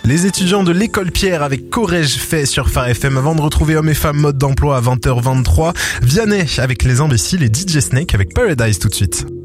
Les étudiants de l'école Pierre avec Qu'aurais-je fait sur Phare FM avant de retrouver Hommes et Femmes mode d'emploi à 20h23. Vianney avec Les Imbéciles et DJ Snake avec Paradise tout de suite.